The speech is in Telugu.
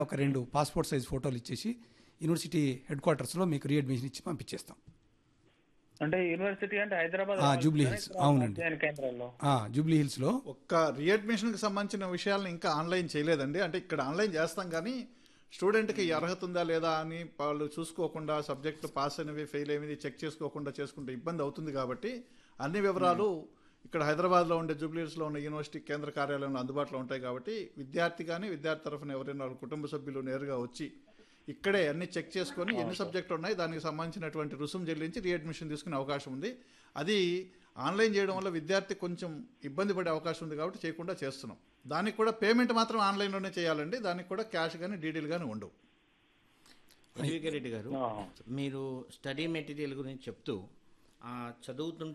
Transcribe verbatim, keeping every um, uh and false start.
ఒక రెండు పాస్పోర్ట్ సైజ్ ఫోటోలు ఇచ్చేసి యూనివర్సిటీ హెడ్ క్వార్టర్స్లో మీకు రీఅడ్మిషన్ ఇచ్చి పంపించేస్తాం. అంటే యూనివర్సిటీ అంటే హైదరాబాద్ ఆ, జూబ్లీ హిల్స్. అవునండి, అధ్యయన కేంద్రాల్లో. ఆ, జూబ్లీ హిల్స్లో. ఒక్క రీఅడ్మిషన్కి సంబంధించిన విషయాలను ఇంకా ఆన్లైన్ చేయలేదండి. అంటే ఇక్కడ ఆన్లైన్ చేస్తాం కానీ స్టూడెంట్కి అర్హత ఉందా లేదా అని వాళ్ళు చూసుకోకుండా సబ్జెక్టులు పాస్ అయినవి ఫెయిల్ అయినవి చెక్ చేసుకోకుండా చేసుకుంటే ఇబ్బంది అవుతుంది. కాబట్టి అన్ని వివరాలు ఇక్కడ హైదరాబాద్లో ఉండే జూబ్లీ హిల్స్లో ఉన్న యూనివర్సిటీ కేంద్ర కార్యాలయంలో అందుబాటులో ఉంటాయి. కాబట్టి విద్యార్థి కానీ విద్యార్థి తరఫున ఎవరైనా వాళ్ళ కుటుంబ సభ్యులు నేరుగా వచ్చి ఇక్కడే అన్ని చెక్ చేసుకొని ఎన్ని సబ్జెక్టులు ఉన్నాయి దానికి సంబంధించినటువంటి రుసుము చెల్లించి రీఅడ్మిషన్ తీసుకునే అవకాశం ఉంది. అది ఆన్లైన్ చేయడం వల్ల విద్యార్థి కొంచెం ఇబ్బంది పడే అవకాశం ఉంది కాబట్టి చేయకుండా చేస్తున్నాం. దానికి కూడా పేమెంట్ మాత్రం ఆన్లైన్లోనే చేయాలండి. దానికి కూడా క్యాష్ కానీ డీడీలు కానీ ఉండవు. రెడ్డి గారు, మీరు స్టడీ మెటీరియల్ గురించి చెప్తూ చదువుతుంటే